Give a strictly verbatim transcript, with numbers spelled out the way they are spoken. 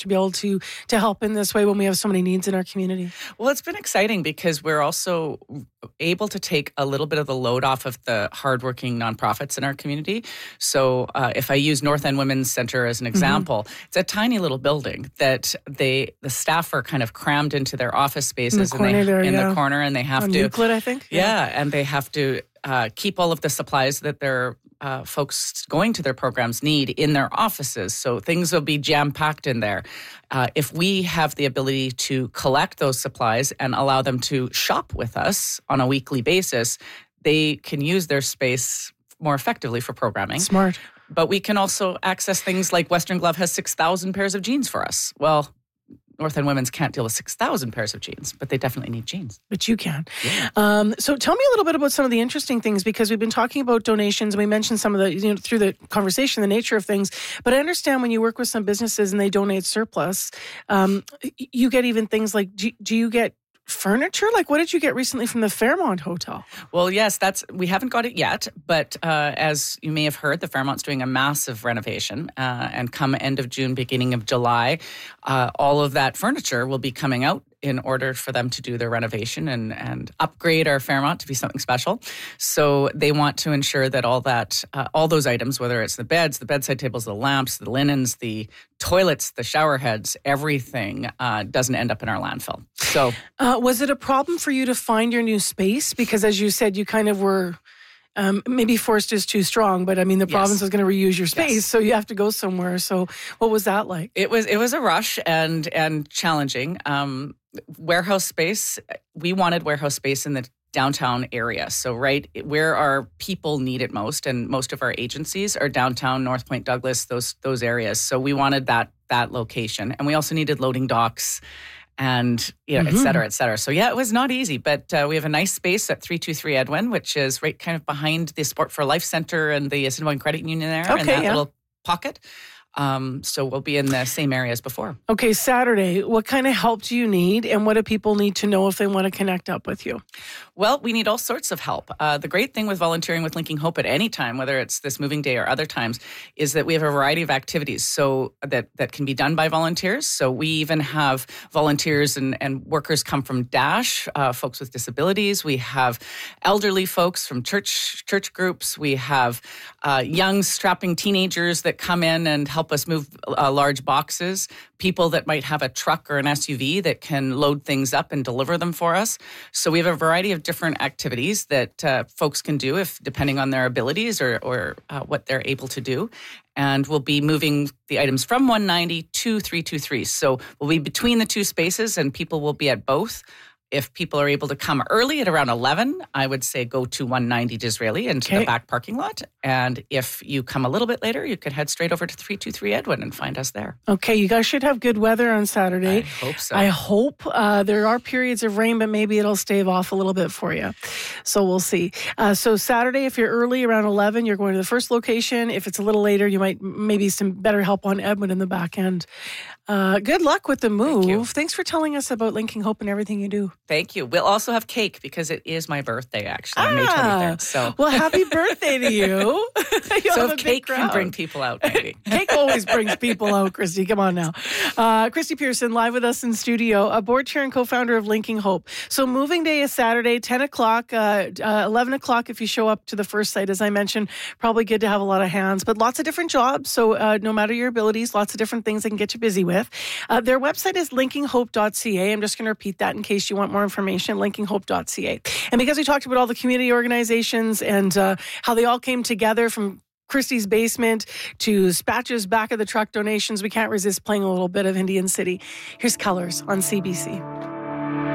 to be able to to help in this way when we have so many needs in our community? Well, it's been exciting because we're also able to take a little bit of the load off of the hardworking nonprofits in our community. So uh, if I use North End Women's Centre as an example, mm-hmm. it's a tiny little building that they the staff are kind of crammed into their office spaces in the corner, and they, there, in yeah. the corner and they have On to Euclid, I think. Yeah, yeah and they have to uh, keep all of the supplies that their uh, folks going to their programs need in their offices. So things will be jam-packed in there. Uh, if we have the ability to collect those supplies and allow them to shop with us on a weekly basis, they can use their space more effectively for programming. Smart. But we can also access things like Western Glove has six thousand pairs of jeans for us. Well, North End Women's can't deal with six thousand pairs of jeans, but they definitely need jeans. But you can. Yeah. Um, so tell me a little bit about some of the interesting things, because we've been talking about donations. We mentioned some of the, you know, through the conversation, the nature of things. But I understand when you work with some businesses and they donate surplus, um, you get even things like, do, do you get furniture? Like, what did you get recently from the Fairmont Hotel? Well, yes, that's we haven't got it yet, but uh, as you may have heard, the Fairmont's doing a massive renovation, uh, and come end of June, beginning of July, uh, all of that furniture will be coming out in order for them to do their renovation and, and upgrade our Fairmont to be something special. So they want to ensure that all that, uh, all those items, whether it's the beds, the bedside tables, the lamps, the linens, the toilets, the shower heads, everything uh, doesn't end up in our landfill. So, uh, was it a problem for you to find your new space? Because as you said, you kind of were... Um, maybe forced is too strong, but I mean, the yes. province is going to reuse your space, yes. so you have to go somewhere. So what was that like? It was it was a rush and and challenging. Um, warehouse space, we wanted warehouse space in the downtown area. So right where our people need it most, and most of our agencies are downtown, North Point, Douglas, those those areas. So we wanted that that location. And we also needed loading docks and, you know, mm-hmm. et cetera, et cetera. So, yeah, it was not easy, but uh, we have a nice space at three two three Edwin, which is right kind of behind the Sport for Life Center and the Assiniboine Credit Union there, okay, in that yeah. little pocket. Um, so we'll be in the same area as before. Okay, Saturday, what kind of help do you need, and what do people need to know if they want to connect up with you? Well, we need all sorts of help. Uh, the great thing with volunteering with Linking Hope at any time, whether it's this moving day or other times, is that we have a variety of activities so that, that can be done by volunteers. So we even have volunteers and, and workers come from DASH, uh, folks with disabilities. We have elderly folks from church church groups. We have uh, young, strapping teenagers that come in and help help us move uh, large boxes, people that might have a truck or an S U V that can load things up and deliver them for us. So we have a variety of different activities that uh, folks can do if depending on their abilities or, or uh, what they're able to do. And we'll be moving the items from one ninety to three two three. So we'll be between the two spaces and people will be at both. If people are able to come early at around eleven, I would say go to one ninety Disraeli into okay. the back parking lot. And if you come a little bit later, you could head straight over to three two three Edwin and find us there. Okay, you guys should have good weather on Saturday. I hope so. I hope. Uh, there are periods of rain, but maybe it'll stave off a little bit for you. So we'll see. Uh, so Saturday, if you're early, around eleven, you're going to the first location. If it's a little later, you might maybe some better help on Edwin in the back end. Uh, good luck with the move. Thank Thanks for telling us about Linking Hope and everything you do. Thank you. We'll also have cake because it is my birthday, actually, on May twenty-third. So. Well, happy birthday to you. So if cake can bring people out, maybe. Cake always brings people out, Christy. Come on now. Uh, Christy Pearson, live with us in studio, a board chair and co-founder of Linking Hope. So moving day is Saturday, ten o'clock, uh, uh, eleven o'clock if you show up to the first site. As I mentioned, probably good to have a lot of hands, but lots of different jobs. So uh, no matter your abilities, lots of different things they can get you busy with. Uh, their website is linking hope dot c a. I'm just going to repeat that in case you want more information, linking hope dot c a. And because we talked about all the community organizations and uh, how they all came together from Christie's basement to Spatch's back of the truck donations, we can't resist playing a little bit of Indian City. Here's Colors on C B C.